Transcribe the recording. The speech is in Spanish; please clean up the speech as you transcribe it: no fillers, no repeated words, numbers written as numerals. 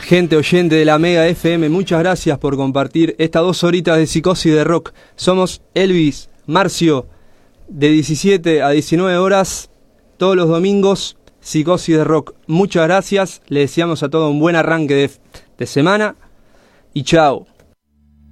Gente oyente de la Mega FM, muchas gracias por compartir estas 2 horitas de psicosis de rock. Somos Elvis, Marcio, de 17 a 19 horas, todos los domingos, psicosis de rock. Muchas gracias, le deseamos a todos un buen arranque de semana y chao.